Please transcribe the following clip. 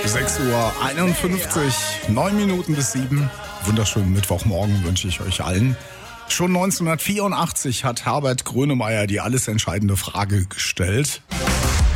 6:51 Uhr, 9 Minuten bis 7. Wunderschönen Mittwochmorgen wünsche ich euch allen. Schon 1984 hat Herbert Grönemeyer die alles entscheidende Frage gestellt.